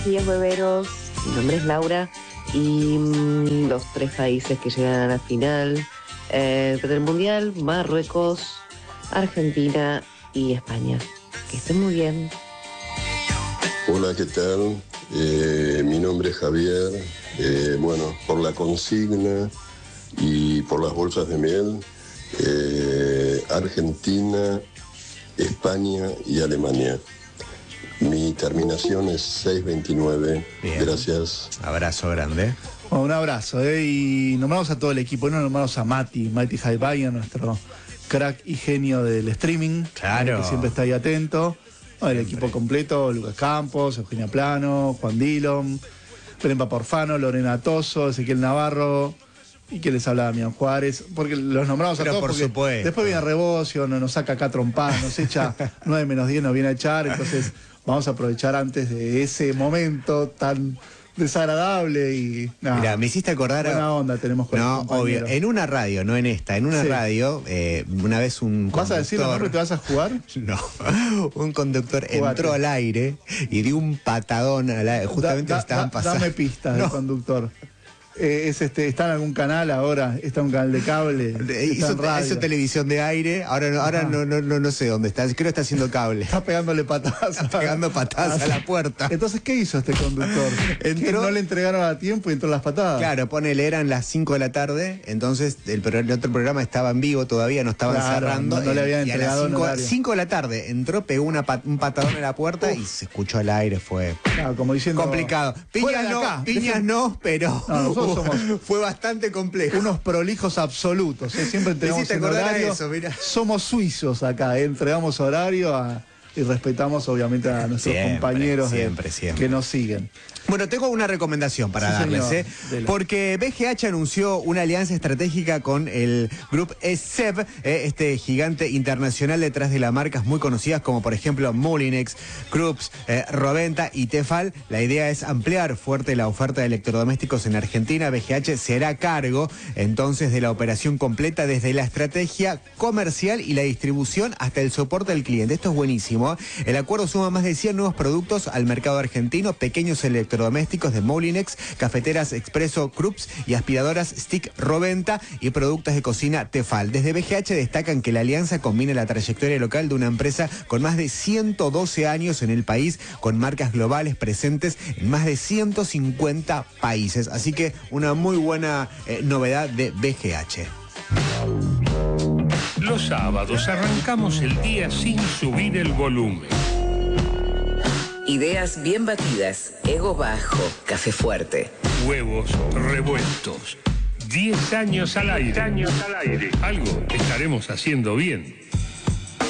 Días hueveros, mi nombre es Laura y los tres países que llegan a la final del Mundial: Marruecos, Argentina y España. Que estén muy bien. Hola, ¿qué tal? Mi nombre es Javier. Bueno, por la consigna y por las bolsas de miel, Argentina, España y Alemania. Mi terminación es 629. Bien. Gracias. Abrazo grande. Bueno, un abrazo, y nombramos a todo el equipo, no nombramos a Mati Haibayan, nuestro crack y genio del streaming. Claro. Que siempre está ahí atento. Bueno, el equipo completo: Lucas Campos, Eugenia Plano, Juan Dillon, Belén Paporfano, Lorena Toso, Ezequiel Navarro, y que les hablaba Damián Juárez, porque los nombramos Pero a todos por porque supuesto. Después viene Rebocio, nos saca acá trompadas, nos echa 9 menos 10, nos viene a echar, entonces vamos a aprovechar antes de ese momento tan desagradable y nada. Mira, me hiciste acordar. Buena onda tenemos con No, el compañero. obvio. En una radio, no en esta, en una Sí. radio, una vez un ¿Vas a decir los nombres? ¿Te vas a jugar? No, un conductor Jugate. entró al aire y dio un patadón al aire. Justamente estaban pasando. Dame pistas del conductor. Está en algún canal ahora, está en un canal de cable, está en radio. Hizo televisión de aire, ahora no sé dónde está, creo que está haciendo cable. Está pegándole patadas. Está pegando patadas a la puerta. Entonces, ¿qué hizo este conductor? Entró- Que no le entregaron a tiempo y entró las patadas. Claro, ponele, eran las 5 de la tarde, entonces el otro programa estaba en vivo todavía, no estaban Claro, cerrando. no le habían y a las entregado en horario. 5 de la tarde entró, pegó un patadón en la puerta y se escuchó al aire, fue Claro, como diciendo, complicado. fuera de acá, Piñas no, pero No, nosotros somos fue bastante complejo. unos prolijos absolutos, siempre entregamos hiciste en acordar a horario. eso, mirá. Somos suizos acá, entregamos horario y respetamos obviamente a nuestros Siempre, compañeros siempre. que nos siguen. Bueno, tengo una recomendación para Sí, darles, señor. Dele. porque BGH anunció una alianza estratégica con el Grupo ESEB, este gigante internacional detrás de las marcas muy conocidas como por ejemplo Molinex, Krups, Roventa y Tefal. La idea es ampliar fuerte la oferta de electrodomésticos en Argentina. BGH se hará cargo entonces de la operación completa desde la estrategia comercial y la distribución hasta el soporte al cliente. Esto es buenísimo. El acuerdo suma más de 100 nuevos productos al mercado argentino: pequeños electrodomésticos de Molinex, cafeteras Expreso Krups y aspiradoras Stick Roventa y productos de cocina Tefal. Desde BGH destacan que la alianza combina la trayectoria local de una empresa con más de 112 años en el país, con marcas globales presentes en más de 150 países. Así que una muy buena novedad de BGH. Los sábados arrancamos el día sin subir el volumen. Ideas bien batidas, ego bajo, café fuerte. Huevos revueltos. 10 años al aire. Algo estaremos haciendo bien.